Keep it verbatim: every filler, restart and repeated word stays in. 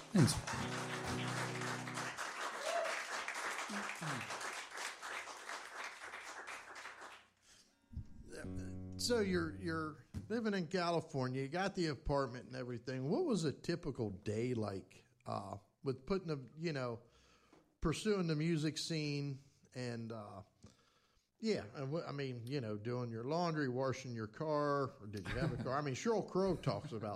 Thanks. So you're you're living in California. You got the apartment and everything. What was a typical day like uh, with putting the you know pursuing the music scene and uh, yeah, I mean you know doing your laundry, washing your car. Or did you have a car? I mean, Sheryl Crow talks about